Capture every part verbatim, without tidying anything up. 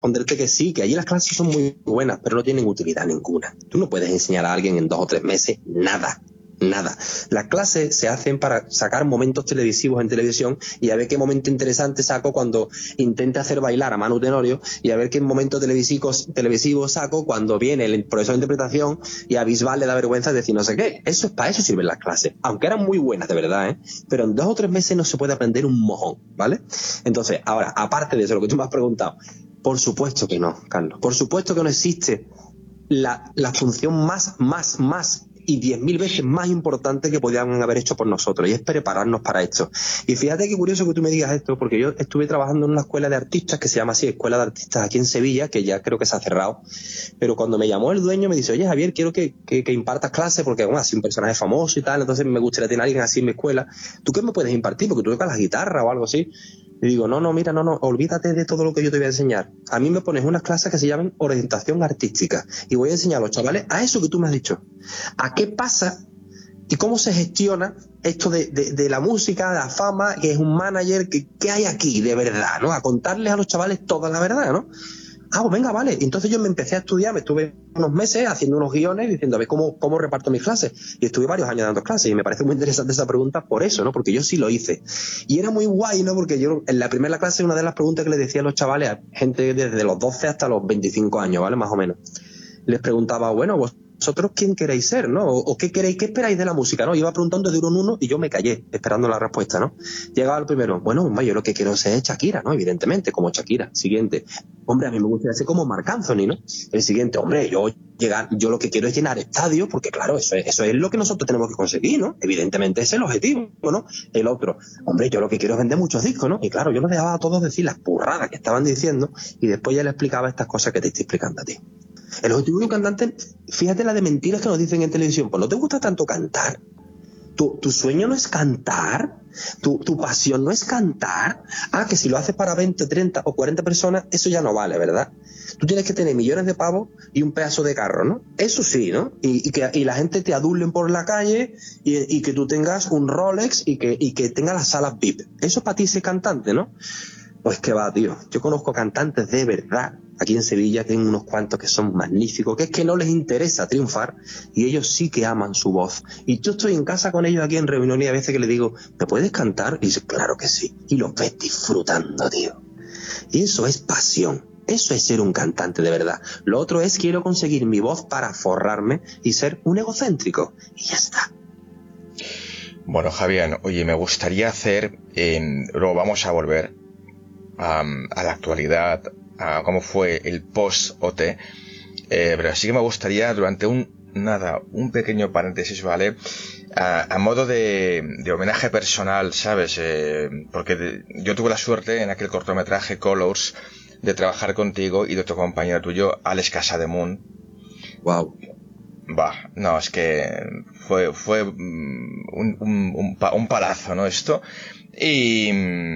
responderte que sí, que allí las clases son muy buenas, pero no tienen utilidad ninguna. Tú no puedes enseñar a alguien en dos o tres meses nada. Nada. Las clases se hacen para sacar momentos televisivos en televisión y a ver qué momento interesante saco cuando intente hacer bailar a Manu Tenorio y a ver qué momento televisivo, televisivo saco cuando viene el profesor de interpretación y a Bisbal le da vergüenza decir no sé qué. Eso es para eso sirven las clases. Aunque eran muy buenas, de verdad, ¿eh? Pero en dos o tres meses no se puede aprender un mojón, ¿vale? Entonces, ahora, aparte de eso, lo que tú me has preguntado, por supuesto que no, Carlos. Por supuesto que no existe la, la función más, más, más y diez mil veces más importante que podían haber hecho por nosotros, y es prepararnos para esto. Y fíjate qué curioso que tú me digas esto, porque yo estuve trabajando en una escuela de artistas que se llama así, Escuela de Artistas aquí en Sevilla, que ya creo que se ha cerrado, pero cuando me llamó el dueño me dice, oye Javier, quiero que, que, que impartas clases, porque bueno, así un personaje famoso y tal, entonces me gustaría tener a alguien así en mi escuela. ¿Tú qué me puedes impartir? Porque tú tocas la guitarra o algo así. Y digo, no, no, mira, no, no, olvídate de todo lo que yo te voy a enseñar. A mí me pones unas clases que se llaman orientación artística y voy a enseñar a los chavales a eso que tú me has dicho. ¿A qué pasa y cómo se gestiona esto de, de, de la música, de la fama, que es un manager, que, ¿qué hay aquí de verdad, ¿no? A contarles a los chavales toda la verdad, ¿no? Ah, pues venga, vale. Entonces yo me empecé a estudiar, me estuve unos meses haciendo unos guiones diciendo a ver cómo, cómo reparto mis clases. Y estuve varios años dando clases y me parece muy interesante esa pregunta por eso, ¿no? Porque yo sí lo hice. Y era muy guay, ¿no? Porque yo en la primera clase una de las preguntas que les decía a los chavales, a gente desde los doce hasta los veinticinco años, ¿vale? Más o menos. Les preguntaba, bueno, vos vosotros quién queréis ser, ¿no? O, o qué queréis, qué esperáis de la música, ¿no? Iba preguntando de uno en uno y yo me callé, esperando la respuesta, ¿no? Llegaba el primero, bueno, hombre, yo lo que quiero ser es Shakira, ¿no? Evidentemente, como Shakira. Siguiente, hombre, a mí me gustaría ser como Marc Anthony, ¿no? El siguiente, hombre, yo llegar, yo lo que quiero es llenar estadios, porque claro, eso es, eso es lo que nosotros tenemos que conseguir, ¿no? Evidentemente ese es el objetivo, ¿no? El otro, hombre, yo lo que quiero es vender muchos discos, ¿no? Y claro, yo los dejaba a todos decir las burradas que estaban diciendo y después ya les explicaba estas cosas que te estoy explicando a ti. El objetivo de un cantante, fíjate la de mentiras que nos dicen en televisión, pues no te gusta tanto cantar. ¿Tu, tu sueño no es cantar? ¿Tu, ¿Tu pasión no es cantar? Ah, que si lo haces para veinte, treinta o cuarenta personas, eso ya no vale, ¿verdad? Tú tienes que tener millones de pavos y un pedazo de carro, ¿no? Eso sí, ¿no? Y, y que y la gente te adulen por la calle y, y que tú tengas un Rolex y que, y que tengas las salas V I P. Eso para ti es ser cantante, ¿no? Pues que va, tío. Yo conozco cantantes de verdad aquí en Sevilla, que hay unos cuantos que son magníficos, que es que no les interesa triunfar y ellos sí que aman su voz. Y yo estoy en casa con ellos aquí en reunión y a veces que les digo, ¿me puedes cantar? Y dice, claro que sí. Y los ves disfrutando, tío. Y eso es pasión. Eso es ser un cantante de verdad. Lo otro es quiero conseguir mi voz para forrarme y ser un egocéntrico. Y ya está. Bueno, Javier, oye, me gustaría hacer, eh, luego vamos a volver Um, a la actualidad, a cómo fue el post-O T, eh, pero sí que me gustaría durante un, nada, un pequeño paréntesis, ¿vale? A, a modo de, de homenaje personal, ¿sabes? Eh, porque de, yo tuve la suerte en aquel cortometraje Colors de trabajar contigo y de tu compañero tuyo, Alex Casademunt. Wow. Bah, no, es que fue, fue un, un, un, un palazo, ¿no? Esto. Y...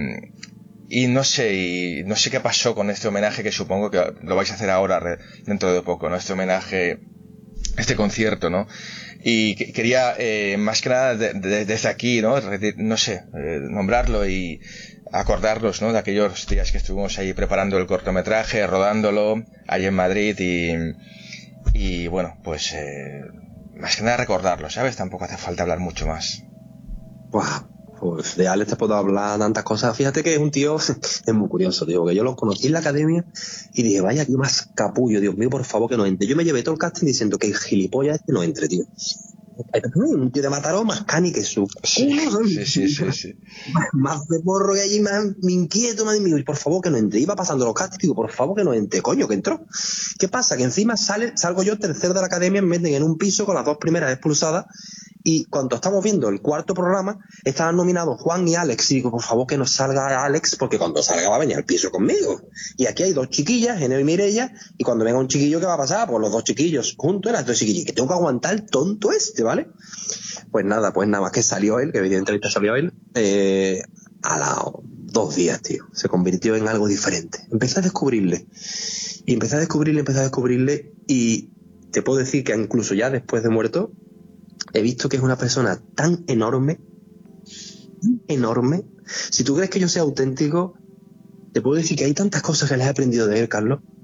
Y no sé, y no sé qué pasó con este homenaje, que supongo que lo vais a hacer ahora, dentro de poco, ¿no? Este homenaje, este concierto, ¿no? Y que, quería, eh, más que nada, de, de, desde aquí, ¿no? No sé, eh, nombrarlo y acordarlos, ¿no? De aquellos días que estuvimos ahí preparando el cortometraje, rodándolo, allí en Madrid y, y bueno, pues, eh, más que nada recordarlo, ¿sabes? Tampoco hace falta hablar mucho más. Wow. Pues de Alex te puedo hablar tantas cosas. Fíjate que es un tío, es muy curioso, tío, porque yo lo conocí en la academia y dije, vaya, tío más capullo, Dios mío, por favor que no entre. Yo me llevé todo el casting diciendo que el gilipollas este no entre, tío. Un tío de Mataró más cani que su culo, sí, sí, sí, sí. Más de porro que allí, más me inquieto, más me digo, por favor que no entre. Iba pasando los castings, digo, por favor que no entre, coño, que entró. ¿Qué pasa? Que encima sale, salgo yo tercero de la academia, me meten en un piso con las dos primeras expulsadas. Y cuando estamos viendo el cuarto programa, estaban nominados Juan y Alex. Y digo, por favor, que no salga Alex, porque cuando salga va a venir al piso conmigo. Y aquí hay dos chiquillas, Geneo y Mireia, y cuando venga un chiquillo, ¿qué va a pasar? Pues los dos chiquillos juntos, las dos chiquillas, que tengo que aguantar el tonto este, ¿vale? Pues nada, pues nada más que salió él, que evidentemente salió él, eh, a los dos días, tío. Se convirtió en algo diferente. Empecé a descubrirle. Y empecé a descubrirle, empecé a descubrirle, y te puedo decir que incluso ya después de muerto, he visto que es una persona tan enorme, enorme. Si tú crees que yo sea auténtico, te puedo decir que hay tantas cosas que les he aprendido de él, Carlos,